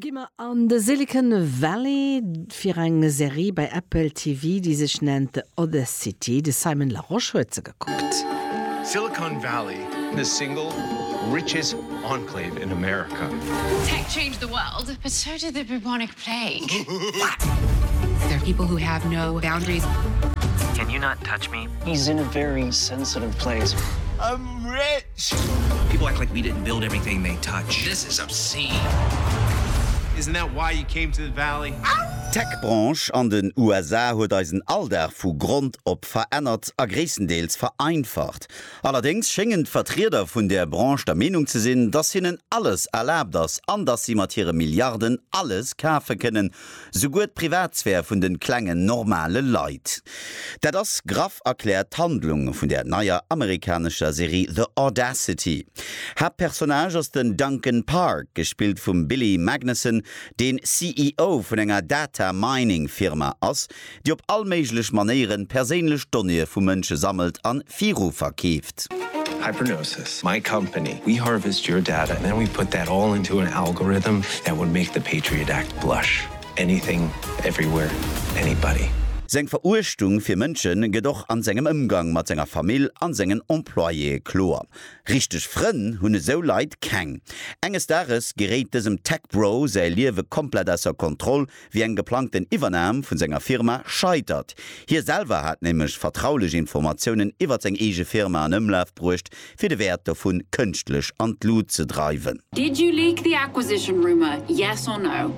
gimmer an de Silicon Valley fir eng Serie bei Apple TV, die sich nennt The Audacity, de Simon LaRoche huet geguckt. Silicon Valley, the single richest enclave in America. Tech changed the world, but so did the bubonic plague. There are people who have no boundaries. Can you not touch me? He's in a very sensitive place. I'm rich! People act like we didn't build everything they touch. This is obscene. Isn't that why you came to the Valley? Tech-Branche an den USA huet eisen Alter vu Grund op verännert a gréessendeels vereinfacht. Allerdings schenngen Vertreter vun der Branche der Meinung ze sinn, dass hinnen alles erlaubt ass, anders sie mat ihre Milliarden alles kafe können, so gut Privatsphäre vun den klengen normale Leiit. Dat das Graf erklärt Handlung vun der neuer amerikanischer Serie The Audacity. Hat Personage aus den Duncan Park, gespielt vum Billy Magnussen, den CEO vun enger Data-Mining-Firma ass, die op allméiglech Manieren perélech Donnie vu Mënsche sammelt an Firu verkieft. Hypernosis. My company. We harvest your data and then we put that all into an algorithm that would make the Patriot Act blush. Anything, everywhere, anybody. Seng Verurchtung fir Mënschen gedoch an segem Umgang mat senger Famill an sengen Employé klor. Richteg Frënn hunne so leit keng. Enges Dares gereet desem Tech-Bro sei Liewe komplett asser Kontroll wie eng geplanten Iwernam vun senger Firma scheitert. Hier selber hat nämlich vertrauliche Informationen iwwer seg ege Firma an Ëmlauf brucht fir de Werte vun kënchtlech an Lut ze dreiwen. Did you leak the acquisition rumor? Yes or no?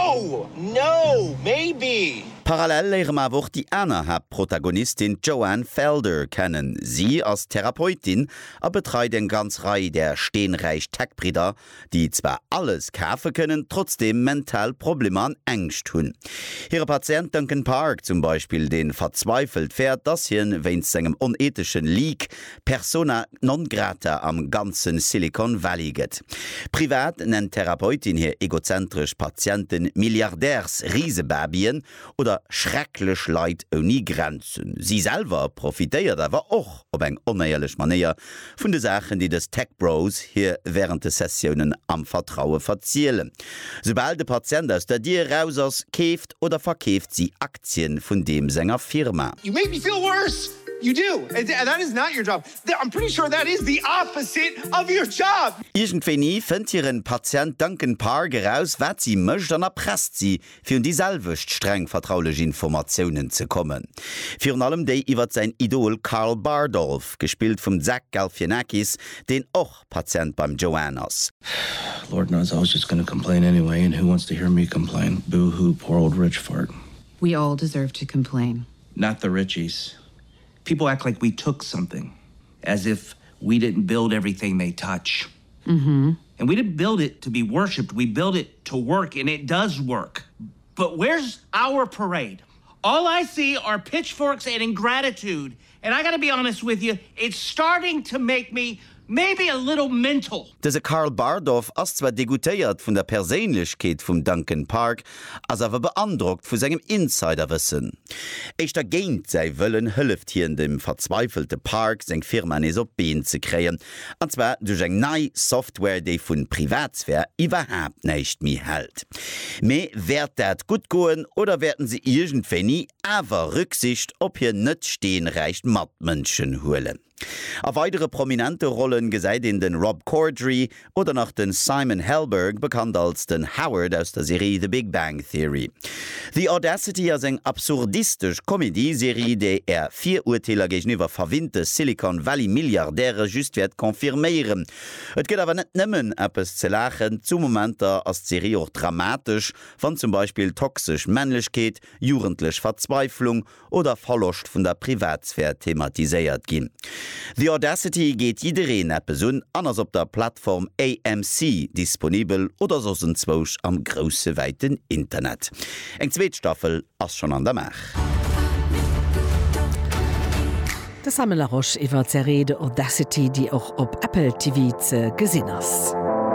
No, maybe. Parallel lehrem awoch die Anna-Protagonistin Joanne Felder kennen. Sie als Therapeutin betreut en ganz Reihe der steenreich Tech-Brider, die zwar alles kaufen können, trotzdem mental Probleme an Ängst hun. Ihre Patient Duncan Park zum Beispiel, den verzweifelt fährt, dass hier wegen seinem unethischen Leak Persona non grata am ganzen Silicon Valley geht. Privat nennt Therapeutin hier egozentrisch Patienten Milliardärs Riesebabien oder schrecklech Leid ohne Grenzen. Sie selber profitiert aber auch ob eng unehrlich Manier von den Sachen, die des Tech-Bros hier während der Sessionen am Vertrauen verzielen. Sobald der Patient aus der Dir raus ist, käft oder verkäft sie Aktien von dem Sänger Firma. You make me feel worse. You do. And that is not your job. I'm pretty sure that is the opposite of your job. Irgendwie findet ihren Patient Duncan Park heraus, was sie möchte, dann erpresst sie, für die selwicht streng vertrauliche Informationen zu kommen. Für allem der über sein Idol Karl Bardolph, gespielt vom Zach Galifianakis, den auch Patient beim Joannas. Lord knows I was just gonna complain anyway, and who wants to hear me complain? Boo-hoo, poor old rich fart. We all deserve to complain. Not the richies. People act like we took something, as if we didn't build everything they touch. Mm-hmm. And we didn't build it to be worshipped. We built it to work, and it does work. But where's our parade? All I see are pitchforks and ingratitude. And I gotta be honest with you, it's starting to make me maybe a little mental. Dese Karl Bardolph ass zwar degutéiert vun der Perséinlechkeet vum Duncan Park, as awer beandruckt vu segem Insiderwissen. Eichter géint sei wëllen hëlleft hien dem verzweifelte Park seg Firma es op Been ze kreien, anzwer duch eng nei Software déi vun Privatsphär iwwerhap näicht mi hält. Me werd dat gut goen oder werden se irgendwenni awer Rücksicht op hier net steenreicht Matmënschen huelen. A weitere prominente Rollen gesäit in den Rob Corddry oder nach den Simon Helberg, bekannt als den Howard aus der Serie The Big Bang Theory. The Audacity as eng absurdistisch Komödieserie, déi 4 Urteiler gegenüber verwinte Silicon Valley Milliardäre just werd konfirmieren. Et geht aber net nimmen etwas zu lachen, zu Momenter als Serie auch dramatisch, von zum Beispiel toxisch Männlichkeit, jugendlich Verzweiflung oder Verlust von der Privatsphäre thematisiert gin. The Audacity geht jidereen Person anders op der Plattform AMC disponibel oder sosenzwoch am grosse weiten Internet. Eng Zweetstaffel ass schon an der Mach. Das Simon LaRoche iwwer Serie The Audacity, die auch op Apple TV ze gesinn ass.